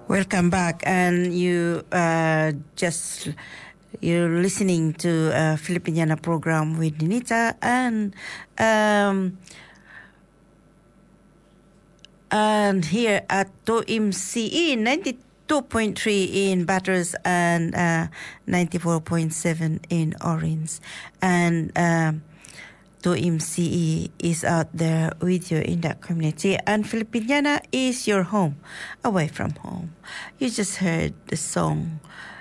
Welcome back, and you're listening to Filipiniana program with Ninita and here at TOIMCE 92.3 in Batters and 94.7 in Orange, and TOIMCE is out there with you in that community, and Filipiniana is your home, away from home. You just heard the song